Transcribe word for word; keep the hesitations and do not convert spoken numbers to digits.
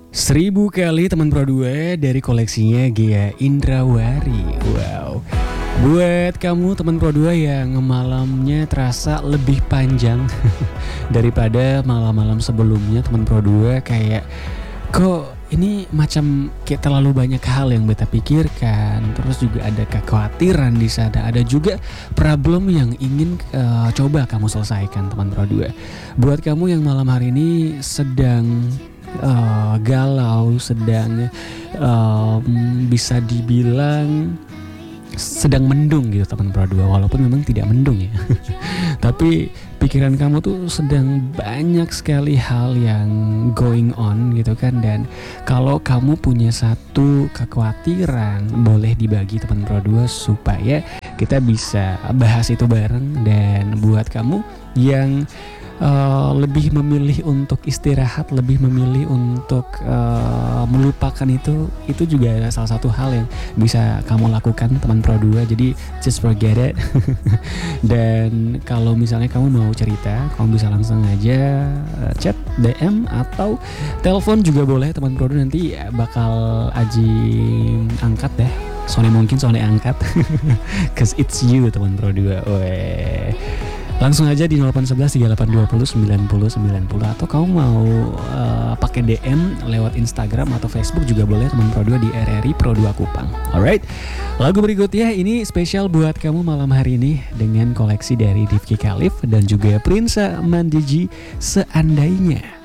Seribu kali teman Pro dua dari koleksinya Ghea Indrawari. Wow. Buat kamu teman Pro dua yang malamnya terasa lebih panjang daripada malam-malam sebelumnya, teman Pro dua kayak kok ini macam kayak terlalu banyak hal yang beta pikirkan, terus juga ada kekhawatiran di sana, ada juga problem yang ingin uh, coba kamu selesaikan teman Pro dua. Buat kamu yang malam hari ini sedang uh, galau, sedang uh, bisa dibilang sedang mendung gitu teman Pro dua, walaupun memang tidak mendung ya. Tapi pikiran kamu tuh sedang banyak sekali hal yang going on gitu kan. Dan kalau kamu punya satu kekhawatiran, boleh dibagi teman Pro dua supaya kita bisa bahas itu bareng. Dan buat kamu yang Uh, lebih memilih untuk istirahat, lebih memilih untuk uh, melupakan itu, itu juga salah satu hal yang bisa kamu lakukan teman Pro dua. Jadi just forget it. Dan kalau misalnya kamu mau cerita, kamu bisa langsung aja uh, chat, D M atau telepon juga boleh teman Pro dua. Nanti bakal Aji angkat deh. Soalnya mungkin soalnya angkat. Cause it's you teman Pro dua. Weh. Langsung aja di nol delapan satu satu tiga delapan dua nol sembilan nol sembilan nol, atau kamu mau uh, pakai D M lewat Instagram atau Facebook juga boleh teman Pro dua di R R I Pro dua Kupang. Alright, lagu berikutnya ini spesial buat kamu malam hari ini dengan koleksi dari Rifky Khalif dan juga Prinsa Mandiji, Seandainya.